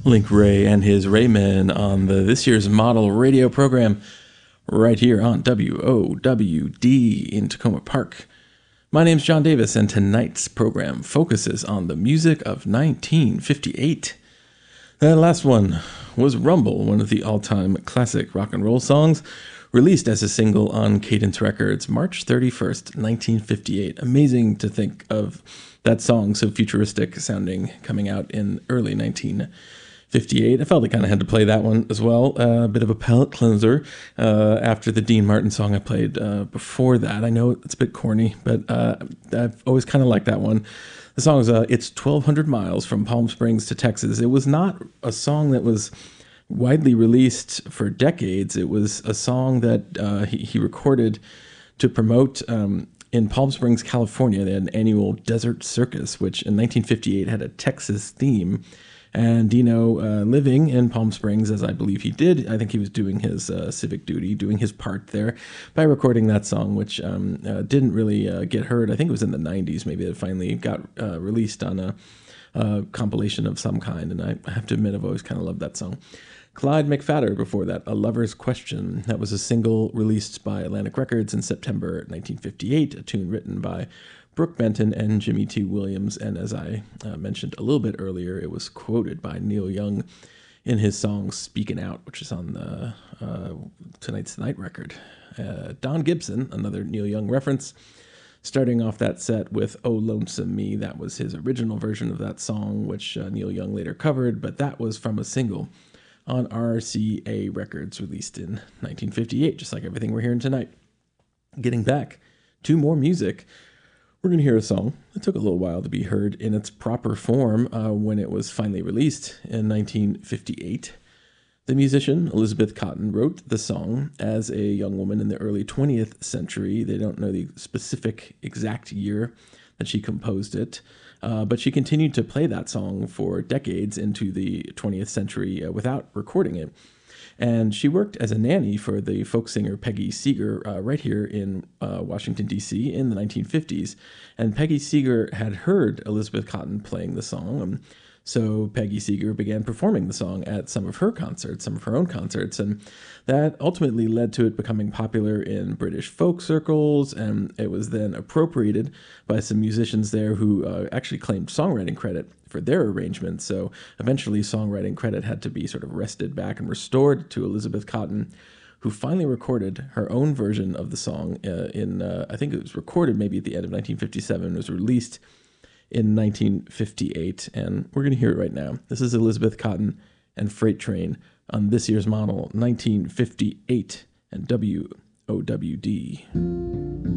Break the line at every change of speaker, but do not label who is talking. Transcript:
Link Ray and his Raymen on this year's model radio program right here on WOWD in Tacoma Park. My name's John Davis, and tonight's program focuses on the music of 1958. That last one was Rumble, one of the all-time classic rock and roll songs, released as a single on Cadence Records March 31st, 1958. Amazing to think of that song so futuristic sounding coming out in early 1958. I felt I kind of had to play that one as well. A bit of a palate cleanser after the Dean Martin song I played before that. I know it's a bit corny, but I've always kind of liked that one. The song is It's 1,200 Miles from Palm Springs to Texas. It was not a song that was widely released for decades. It was a song that he recorded to promote in Palm Springs, California. They had an annual Desert Circus, which in 1958 had a Texas theme. And Dino, living in Palm Springs, as I believe he did, I think he was doing his civic duty, doing his part there by recording that song, which didn't really get heard. I think it was in the 90s, maybe it finally got released on a compilation of some kind. And I have to admit, I've always kind of loved that song. Clyde McPhatter before that, A Lover's Question. That was a single released by Atlantic Records in September 1958, a tune written by Brooke Benton and Jimmy T. Williams, and as I mentioned a little bit earlier, it was quoted by Neil Young in his song Speaking Out, which is on the Tonight's the Night record. Don Gibson, another Neil Young reference, starting off that set with Oh Lonesome Me. That was his original version of that song, which Neil Young later covered, but that was from a single on RCA Records released in 1958, just like everything we're hearing tonight. Getting back to more music, we're going to hear a song that took a little while to be heard in its proper form when it was finally released in 1958. The musician Elizabeth Cotten wrote the song as a young woman in the early 20th century. They don't know the specific exact year that she composed it, but she continued to play that song for decades into the 20th century without recording it. And she worked as a nanny for the folk singer Peggy Seeger right here in Washington, D.C. in the 1950s. And Peggy Seeger had heard Elizabeth Cotten playing the song. So Peggy Seeger began performing the song at some of her concerts, some of her own concerts. And that ultimately led to it becoming popular in British folk circles. And it was then appropriated by some musicians there who actually claimed songwriting credit for their arrangement. So eventually songwriting credit had to be sort of wrested back and restored to Elizabeth Cotten, who finally recorded her own version of the song I think it was recorded maybe at the end of 1957. It was released in 1958, and we're going to hear it right now. This is Elizabeth Cotten and Freight Train on this year's model, 1958, and WOWD.